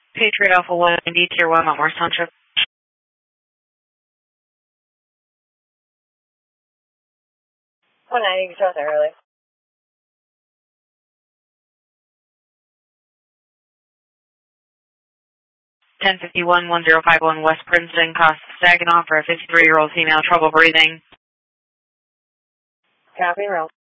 Patriot Alpha 190, Tier 1, Mount Morris Township. 190, South Early. 1051-1051 West Princeton, Costa Saginaw for a 53-year-old female, trouble breathing. Copy, roll.